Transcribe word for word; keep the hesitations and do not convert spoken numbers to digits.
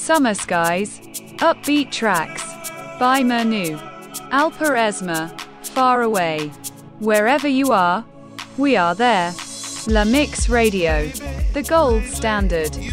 Summer Skies, upbeat tracks by Manu. Alper Esma, Far Away. Wherever you are, we are there. La Mix Radio, the gold standard.